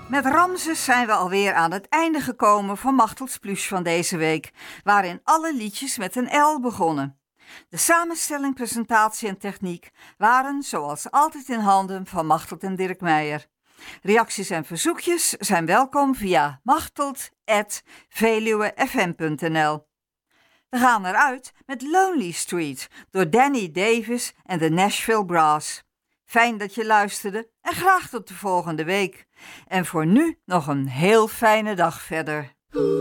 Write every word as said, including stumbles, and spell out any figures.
Met Ramses zijn we alweer aan het einde gekomen van Machtelds Pluche van deze week, waarin alle liedjes met een L begonnen. De samenstelling, presentatie en techniek waren zoals altijd in handen van Machteld en Dirk Meijer. Reacties en verzoekjes zijn welkom via machteld at veluwe f m punt n l. We gaan eruit met Lonely Street door Danny Davis en de Nashville Brass. Fijn dat je luisterde en graag tot de volgende week. En voor nu nog een heel fijne dag verder.